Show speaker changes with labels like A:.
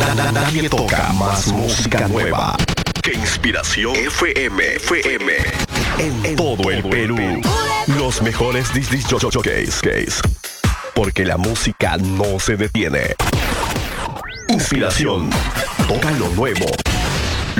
A: Nadie toca más música nueva que Inspiración FM. En todo el Perú. Los mejores disc jockeys. Porque la música no se detiene. Inspiración. Toca lo nuevo.